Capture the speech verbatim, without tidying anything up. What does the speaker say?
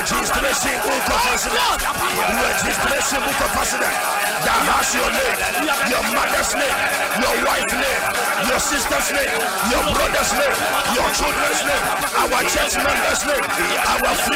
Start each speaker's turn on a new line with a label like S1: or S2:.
S1: registration book of accident. Registration book of accident. That has your name, your mother's name, your wife's name, your sister's name, your brother's name, your children's name, our church members' name, our